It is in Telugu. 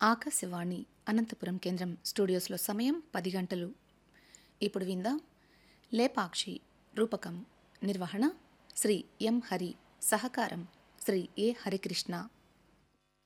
ఆకాశవాణి అనంతపురం కేంద్రం స్టూడియోస్లో సమయం 10 గంటలు. ఇప్పుడు విందాం లేపాక్షి. రూపకం నిర్వహణ శ్రీ ఎం హరి, సహకారం శ్రీ ఏ హరికృష్ణ.